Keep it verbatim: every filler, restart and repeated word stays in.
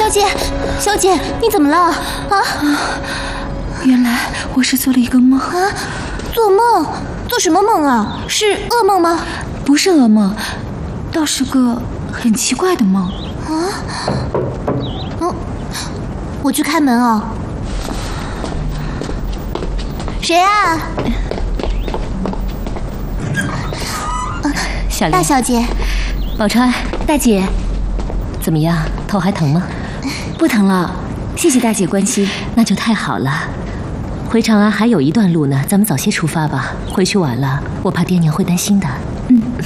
小姐，小姐，你怎么了？啊？ 原来我是做了一个梦啊！做梦？做什么梦啊？是噩梦吗？ 不是噩梦，倒是个很奇怪的梦。 啊？嗯，我去开门哦。谁啊？ 小莲， 大小姐， 宝钏，大姐，怎么样？头还疼吗？ 不疼了，谢谢大姐关心。 那就太好了。回长安还有一段路呢，咱们早些出发吧。回去晚了，我怕爹娘会担心的。 嗯，